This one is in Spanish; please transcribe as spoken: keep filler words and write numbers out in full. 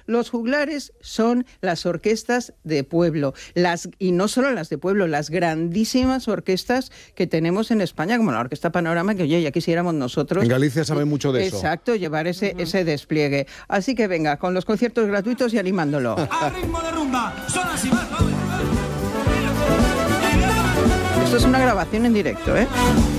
Los juglares son las orquestas de pueblo, las y no solo las de pueblo, las grandísimas orquestas que tenemos en España, como la Orquesta Panorama, que oye, ya quisiéramos nosotros. En Galicia saben mucho de eso. Exacto, llevar ese, uh-huh. ese despliegue. Así que venga, con los conciertos gratuitos y animándolo. ¡A ritmo de rumba! ¡Son así, más! Esto es una grabación en directo, ¿eh?